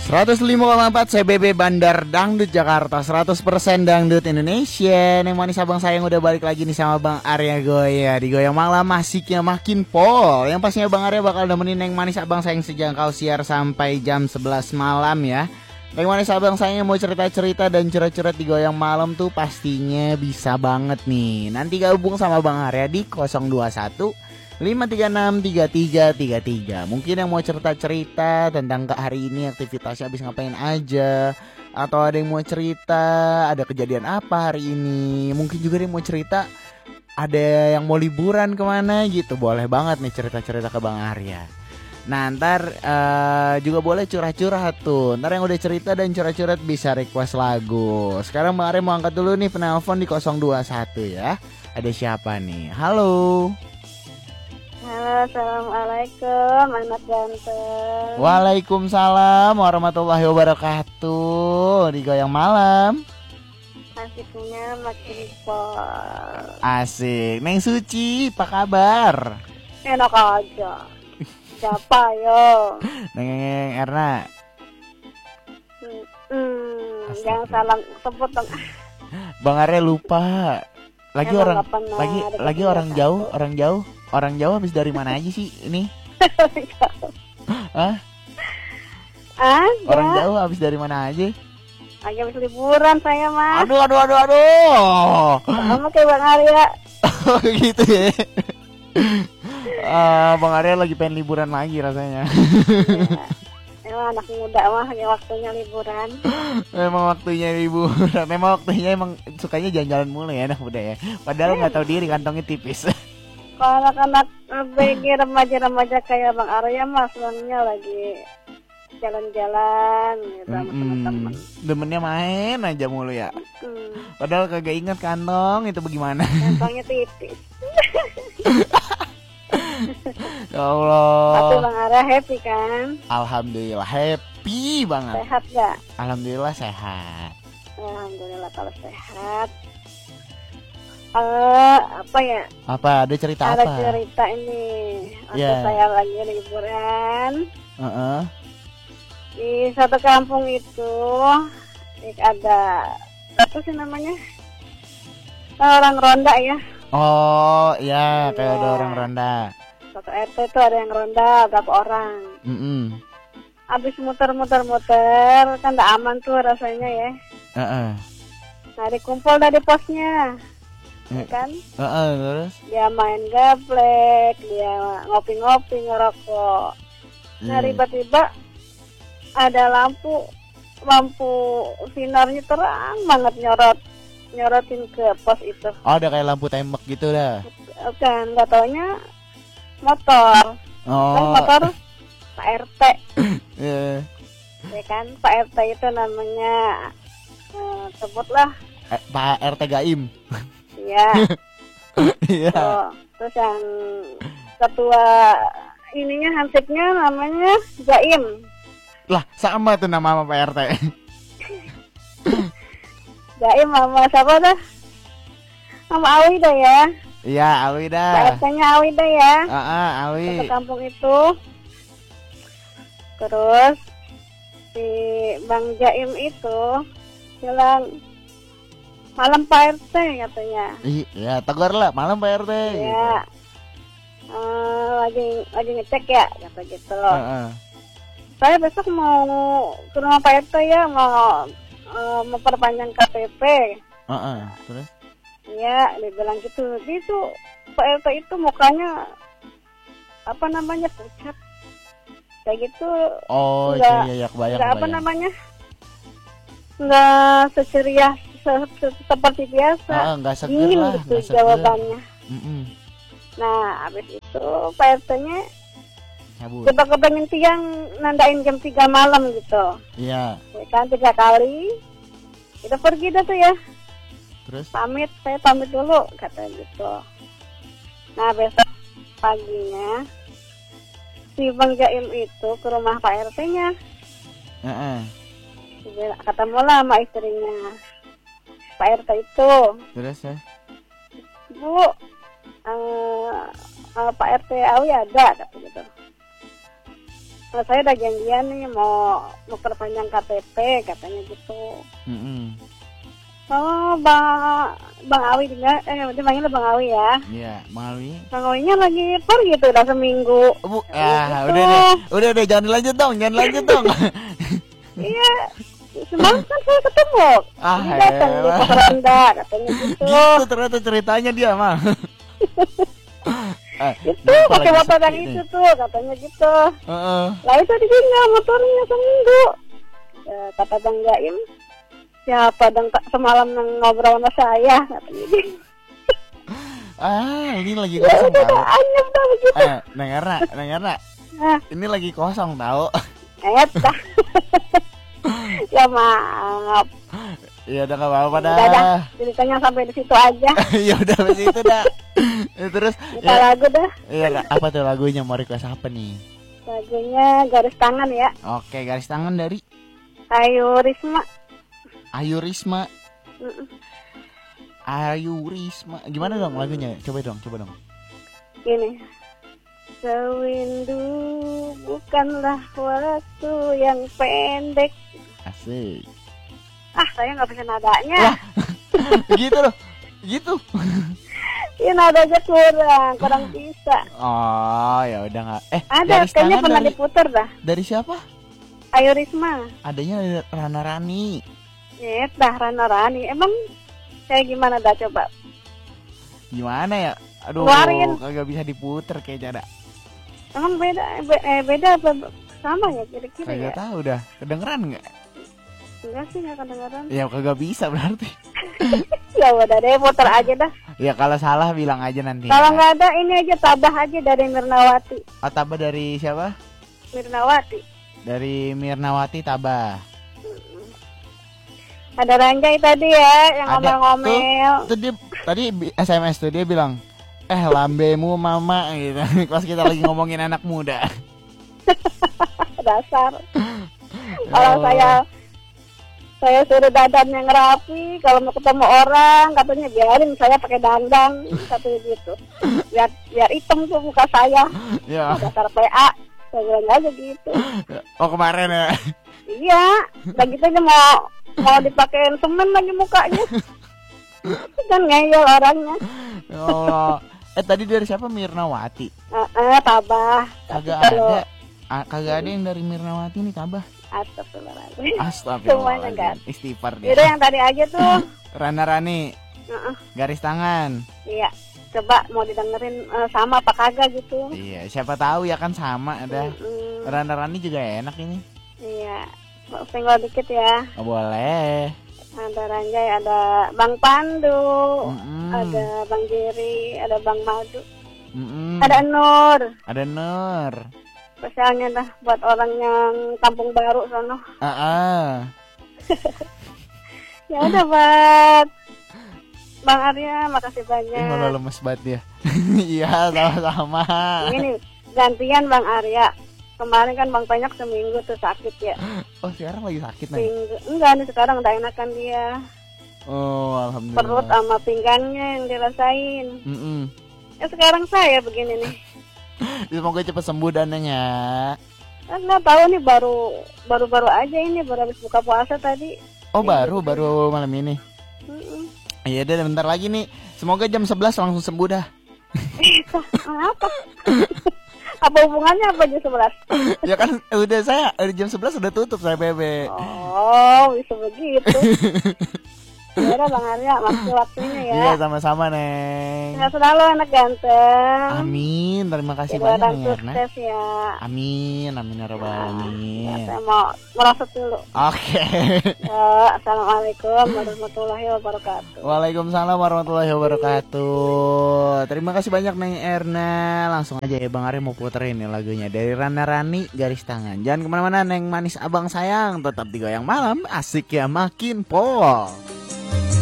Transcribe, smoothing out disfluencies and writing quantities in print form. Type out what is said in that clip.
105,4 CBB Bandar Dangdut Jakarta, 100% Dangdut Indonesia. Neng manis abang sayang udah balik lagi nih sama Bang Arya Goya. Di Goyang Malam asiknya makin pol. Yang pastinya Bang Arya bakal nemenin Neng manis abang sayang sejangkau siar sampai jam 11 malam ya. Neng manis abang sayang mau cerita-cerita dan curhat-curhat di Goyang Malam tuh pastinya bisa banget nih. Nanti gabung sama Bang Arya di 021 5363333. Mungkin yang mau cerita-cerita tentang hari ini aktivitasnya habis ngapain aja, atau ada yang mau cerita ada kejadian apa hari ini. Mungkin juga ada yang mau cerita ada yang mau liburan kemana gitu. Boleh banget nih cerita-cerita ke Bang Arya. Nah ntar juga boleh curhat-curhat tuh. Ntar yang udah cerita dan curhat-curhat bisa request lagu. Sekarang Bang Arya mau angkat dulu nih penelpon di 021 ya. Ada siapa nih? Halo. Halo, assalamualaikum, anak ganteng. Waalaikumsalam warahmatullahi wabarakatuh. Di Goyang Malam Asiknya makin pol. asik. Neng Suci, apa kabar? Enak aja. Siapa yo? Neng Erna. Jangan salah sebut dong. Bang Arya lupa. Lagi Emang orang jauh habis dari mana aja sih ini? Hah? Orang jauh habis dari mana aja? Lagi habis liburan saya mah. Aduh. Sama kayak Bang Arya. Gitu ya. Bang Arya lagi pengen liburan lagi rasanya. Ya, emang anak muda mah waktunya liburan. Memang waktunya sukanya jalan-jalan mulu ya anak muda ya. Padahal nggak tahu diri kantongnya tipis. Kalau anak-anak BG remaja-remaja kayak Bang Arya mah senangnya lagi jalan-jalan gitu sama teman-teman. Demennya main aja mulu ya. Padahal kagak ingat kantong itu bagaimana. Kantongnya tipis. Ya Allah. Tapi Bang Arya happy kan? Alhamdulillah happy banget. Sehat gak? Alhamdulillah sehat. Alhamdulillah kalau sehat. Apa ya? Apa? Ada cerita ada apa? Ada cerita ini. Waktu saya lagi liburan. Di satu kampung itu ada apa sih namanya? Orang ronda ya. Oh iya, kayak ada orang ronda. Satu RT itu ada yang ronda berapa orang. Habis muter-muter kan gak aman tuh rasanya ya. Nah dikumpul dari posnya. Kan? Terus? Dia main gaplek, dia ngopi-ngopi, ngerokok. Nah tiba-tiba ada lampu sinarnya terang banget nyorotin ke pos itu. Oh, ada kayak lampu tembak gitu dah. Kan, nggak taunya motor. Kan motor Pak RT. Yeah. Ya kan, Pak RT itu namanya sebutlah Pak RT Gaim. Iya. Iya. Terus yang ketua ininya hansipnya namanya Jaim. Lah, sama tuh nama Pak RT. Jaim sama siapa dah? Sama Awi dah ya. Iya, Awi dah. Pak RT-nya Awi dah ya. Awi. Satu kampung itu. Terus si Bang Jaim itu bilang, malam Pak RT katanya. Iya, tegur lah, malam Pak RT. Iya. Gitu. Lagi ngecek ya, kata gitu loh. Saya besok mau ke rumah Pak RT ya, mau memperpanjang KTP. Terus? Iya, dia bilang gitu. Itu Pak RT itu mukanya apa namanya pucat, kayak gitu. Oh iya, kebayang. Apa namanya? Nggak seceria seperti biasa. Nggak seger lah. Gitu jawabannya. Nah, habis itu Pak RT-nya kita kepengen tiang nandain jam 3 malam gitu. Iya. Kan 3 kali. Kita pergi dah tuh ya. Terus? Saya pamit dulu kata gitu. Nah besok paginya si Bang Jaim itu ke rumah Pak RT-nya. Ketemu lah sama istrinya Pak RT itu. Terus ya? Bu, Pak RT Awi ada kata gitu. Nah, saya udah janjian nih mau perpanjang KTP katanya gitu. Oh, Bang Awi juga, dia panggilnya Bang Awi ya. Iya, Bang Awi. Bang Awinya lagi pergi tuh udah seminggu. Gitu. Udah deh, jangan lanjut dong. Iya, semalam kan saya ketemu. Dia datang di Pakaranda katanya gitu. Gitu ternyata ceritanya dia mah. Itu pakai motor yang itu tuh katanya gitu. Lah itu ditinggal motornya seminggu. Kata Bang Jaim, siapa dong semalam ngobrol sama saya katanya gitu. Ini lagi kosong tahu. Anyep dah begitu. Neng Erna. Ini lagi kosong tahu. Dah. Ya maaf. Ya udah nggak apa-apa dah. Ceritanya sampai di situ aja. Ya udah di situ dah. Terus kita lagu dah. Iya, apa tuh lagunya, mau request apa nih? Lagunya Garis Tangan ya. Oke, Garis Tangan dari Ayu Risma. Ayu Risma. Gimana dong lagunya? Coba dong. Gini. Sewindu bukanlah waktu yang pendek. Asik. Saya nggak bisa nadanya. Gitu loh. Gitu. Ini nadanya kurang bisa. Oh, ya udah nggak. Ada, kayaknya pernah diputar dah. Dari siapa? Ayu Risma. Adanya Rana Rani. Dah Rana Rani. Emang kayak gimana dah coba? Gimana ya? Aduh, kagak bisa diputer kayaknya dah. Emang beda apa sama ya kira-kira ya? Kagak tahu dah. Kedengeran nggak? Enggak sih, nggak kedengeran. Ya kagak bisa berarti. Ya udah deh, putar aja dah. Ya kalau salah bilang aja nanti. Kalau nggak ada ini aja Tabah aja dari Mirnawati. Tabah dari siapa? Mirnawati. Dari Mirnawati Tabah. Ada Ranjai tadi ya yang ngomel-ngomel. Tuh dia tadi SMS tuh dia bilang, lambemu mama gitu. Pas kita lagi ngomongin anak muda. Dasar. Kalau saya suruh dandan yang rapi, kalau mau ketemu orang katanya biarin saya pakai dandan, katanya gitu. Biar hitam tuh muka saya. Ya. Dasar PA, saya bilang aja gitu. Oh kemarin ya? Iya, udah gitu aja mau dipakein semen lagi mukanya. Kan ngeyel orangnya. Ya Allah. Tadi dari siapa? Mirnawati? Tabah. Kagak ada yang dari Mirnawati nih Tabah. Astagfirullahaladzim. Semuanya kan. Istighfar dia. Udah yang tadi aja tuh. Rana Rani. Garis Tangan. Iya. Coba mau didengerin sama apa kagak gitu. Iya, siapa tahu ya kan sama ada. Rana Rani juga enak ini. Iya. Senggol dikit ya. Boleh. Ada Ranjai, ada Bang Pandu, ada Bang Jerry, ada Bang Madu, ada Nur. Spesialnya dah buat orang yang Kampung Baru sono. Ya udah buat Bang Arya, makasih banyak. Malah lemes banget dia. Iya, sama-sama. Ini gantian Bang Arya. Kemarin kan Bang Banyak seminggu tuh sakit ya. Oh sekarang lagi sakit nih? Enggak nih, sekarang udah enakan dia. Oh alhamdulillah. Perut sama pinggangnya yang dirasain. Ya sekarang saya begini nih. Semoga cepat sembuh dananya. Nggak tahu nih, baru aja ini, baru habis buka puasa tadi. Oh baru malam ini. Iya deh, bentar lagi nih. Semoga jam 11 langsung sembuh dah. Apa? Apa hubungannya apa jam 11? Ya kan udah jam 11 udah tutup saya bebe. Oh bisa begitu. Ya udah Bang Arya, makasih waktunya ya. Iya sama-sama Neng. Sehat selalu anak ganteng. Amin, terima kasih banyak Neng Erna. Sukses ya. Amin ya rabbal alamin. Saya mau merosot dulu. Oke. Assalamualaikum warahmatullahi wabarakatuh. Waalaikumsalam warahmatullahi wabarakatuh. Terima kasih banyak Neng Erna. Langsung aja ya Bang Arya mau puterin nih lagunya dari Rana Rani, Garis Tangan. Jangan kemana-mana Neng manis abang sayang, tetap digoyang malam, asik ya makin pol.